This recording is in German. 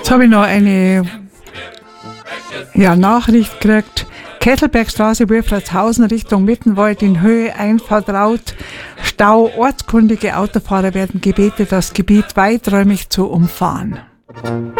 Jetzt habe ich noch eine Nachricht gekriegt. Kettelbergstraße, Wilfratshausen, Richtung Mittenwald in Höhe, Einfahrt Raut, Stau. Ortskundige Autofahrer werden gebeten, das Gebiet weiträumig zu umfahren.